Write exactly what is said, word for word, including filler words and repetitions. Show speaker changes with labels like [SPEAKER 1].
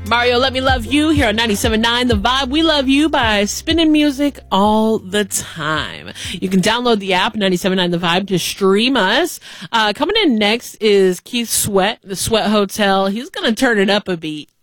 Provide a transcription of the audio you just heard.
[SPEAKER 1] Mario, Let Me Love You here on ninety-seven point nine The Vibe. We love you by spinning music all the time. You can download the app, ninety-seven point nine The Vibe, to stream us. Uh, coming in next is Keith Sweat, the Sweat Hotel. He's going to turn it up a beat.